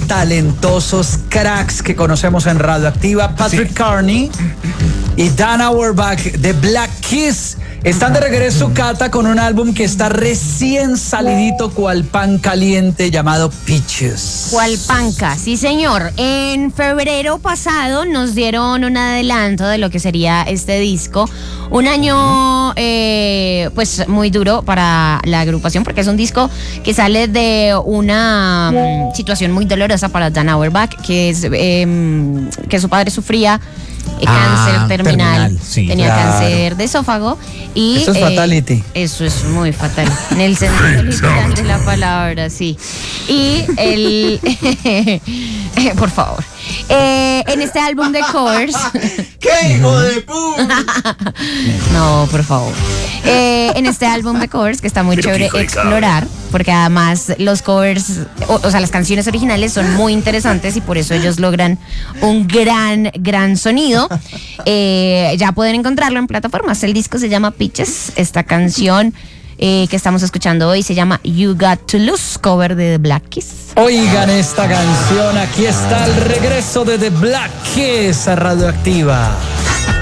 talentosos cracks que conocemos en Radioactiva, Patrick Carney y Dan Auerbach de Black Keys. Están de regreso, Cata, con un álbum que está recién salidito cual pan caliente, llamado Peaches. Cual panca, sí señor. En febrero pasado nos dieron un adelanto de lo que sería este disco. Un año pues muy duro para la agrupación, porque es un disco que sale de una situación muy dolorosa para Dan Auerbach, que es que su padre sufría cáncer terminal. Sí, tenía cáncer de esófago y eso es fatality. Eso es muy fatal en el sentido literal de la palabra, sí. Y el por favor, en este álbum de covers ¡qué hijo de puta! no, por favor, en este álbum de covers que está muy chévere explorar, porque además los covers, o sea, las canciones originales son muy interesantes y por eso ellos logran un gran sonido. Ya pueden encontrarlo en plataformas. El disco se llama Peaches. Esta canción que estamos escuchando hoy se llama You Got to Lose, cover de The Black Keys. Oigan esta canción, aquí está el regreso de The Black Keys a Radioactiva.